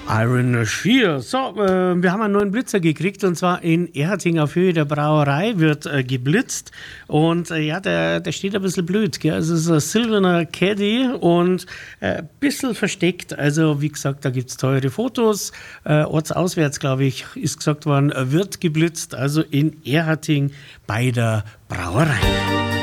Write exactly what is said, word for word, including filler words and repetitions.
Iron Shear. So, äh, wir haben einen neuen Blitzer gekriegt und zwar in Erharting auf Höhe der Brauerei wird äh, geblitzt und äh, ja, der, der steht ein bisschen blöd, gell? Also es ist ein silberner Caddy und ein äh, bisschen versteckt, also wie gesagt, da gibt es teure Fotos, äh, ortsauswärts, glaube ich, ist gesagt worden, wird geblitzt, also in Erharting bei der Brauerei.